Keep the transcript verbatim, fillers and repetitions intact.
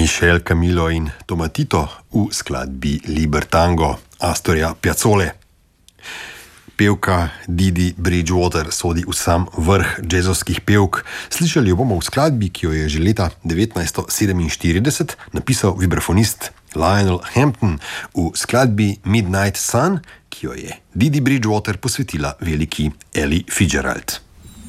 Michel Camilo in Tomatito v skladbi Libertango Astorja Piazzole. Pevka Didi Bridgewater sodi v sam vrh džezovskih pevk. Slišali jo bomo v skladbi, ki jo je že leta devetnajststo sedeminštirideset napisal vibrafonist Lionel Hampton v skladbi Midnight Sun, ki jo je Didi Bridgewater posvetila veliki Ella Fitzgerald.